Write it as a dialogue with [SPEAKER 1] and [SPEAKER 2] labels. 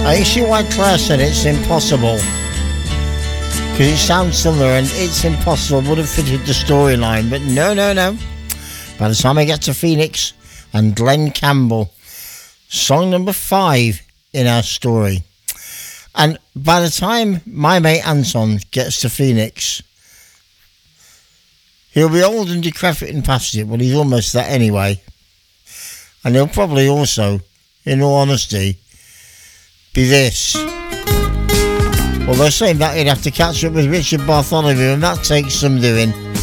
[SPEAKER 1] you see why Claire said it's impossible? Because it sounds similar and it's impossible would have fitted the storyline, but no. By the time I get to Phoenix and Glenn Campbell, song number 5 in our story. And by the time my mate Anton gets to Phoenix, he'll be old and decrepit and past it, but he's almost that anyway. And he'll probably also, in all honesty, be this. Well, they're saying that he'd have to catch up with Richard Bartholomew, and that takes some doing.